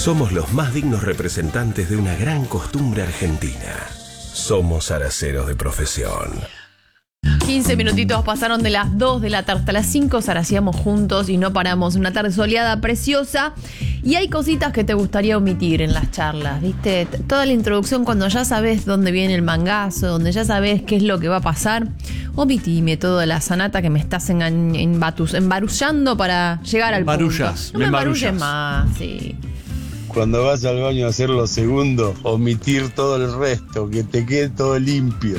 Somos los más dignos representantes de una gran costumbre argentina. Somos zaraceros de profesión. 15 minutitos pasaron de las 2 de la tarde hasta las 5, zaracíamos juntos y no paramos. Una tarde soleada, preciosa. Y hay cositas que te gustaría omitir en las charlas, ¿viste? Toda la introducción, cuando ya sabes dónde viene el mangazo, donde ya sabes qué es lo que va a pasar. Omitime toda la sanata que me estás embarullando para llegar al punto. No me embarulles más, sí. Cuando vas al baño a hacer lo segundo, omitir todo el resto, que te quede todo limpio.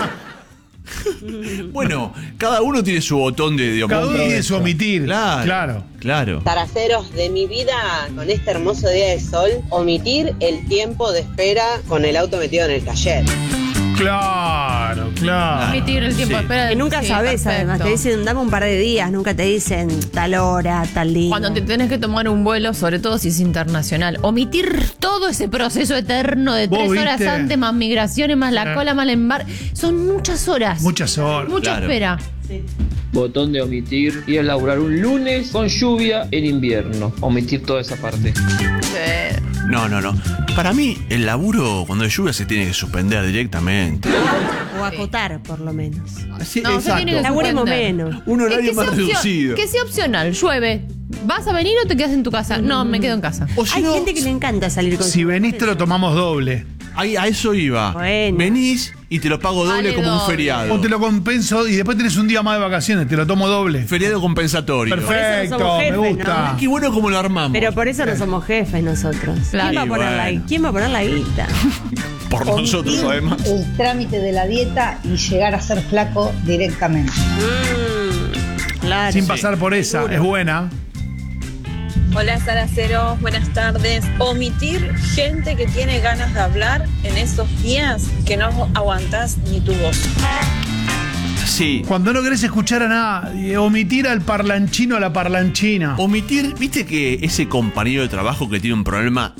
Bueno, cada uno tiene su botón de omitir. Cada uno tiene su omitir. Claro. Zaraceros de mi vida, con este hermoso día de sol, omitir el tiempo de espera con el auto metido en el taller. Claro. Omitir el tiempo de espera. Que nunca sabes, además. Te dicen, dame un par de días. Nunca te dicen tal hora, tal día. Cuando te tenés que tomar un vuelo, sobre todo si es internacional. Omitir todo ese proceso eterno de 3 horas antes, más migraciones, más la cola, más el embarque. Son muchas horas. Mucha espera. Sí. Botón de omitir y es laburar un lunes con lluvia en invierno. Omitir toda esa parte. No. Para mí, el laburo cuando hay lluvia se tiene que suspender directamente. O acotar, por lo menos. Sí, no, exacto. Laburemos menos. Un horario más reducido. Que sea opcional, llueve. ¿Vas a venir o te quedas en tu casa? No, me quedo en casa. Hay gente que le encanta salir con Si venís te lo tomamos doble. Ahí, a eso iba. Bueno. Venís y te lo pago doble como un feriado. O te lo compenso y después tenés un día más de vacaciones, te lo tomo doble. Feriado compensatorio. Perfecto, jefes, me gusta. ¿no? Qué bueno como lo armamos. Pero por eso no somos jefes nosotros. Claro. ¿Quién va a poner la guita? Por nosotros, además. El trámite de la dieta y llegar a ser flaco directamente. Claro. Sin pasar por esa, es buena. Hola zaraceros, buenas tardes. Omitir gente que tiene ganas de hablar en esos días que no aguantás ni tu voz. Sí. Cuando no querés escuchar a nadie, omitir al parlanchino a la parlanchina. Omitir, viste que ese compañero de trabajo que tiene un problema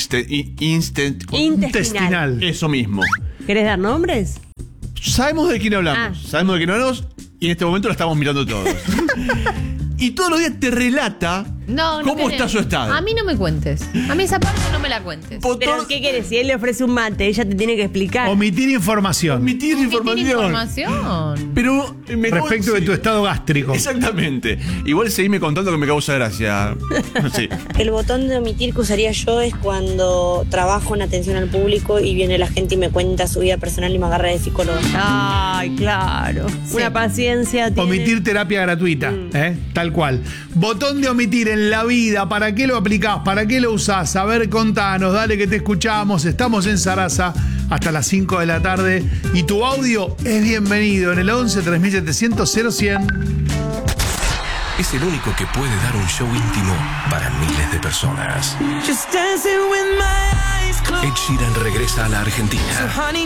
intestinal. Eso mismo. ¿Querés dar nombres? Sabemos de quién hablamos. Y en este momento lo estamos mirando todos. Y todos los días te relata cómo está su estado. A mí no me cuentes. A mí esa parte no me la cuentes. Pero ¿qué querés? Si él le ofrece un mate, ella te tiene que explicar. Omitir información. Omitir información. Pero respecto de tu estado gástrico. Exactamente. Igual seguime contando que me causa gracia. Sí. El botón de omitir que usaría yo es cuando trabajo en atención al público y viene la gente y me cuenta su vida personal y me agarra de psicólogo. Ay, claro. Sí. Una paciencia. Omitir terapia gratuita, tal cual. Botón de omitir en la vida. ¿Para qué lo aplicás? ¿Para qué lo usás? A ver, contanos, dale que te escuchamos. Estamos en Zaraza hasta las 5 de la tarde y tu audio es bienvenido en el 11 3700 0100. Es el único que puede dar un show íntimo para miles de personas. Ed Sheeran regresa a la Argentina.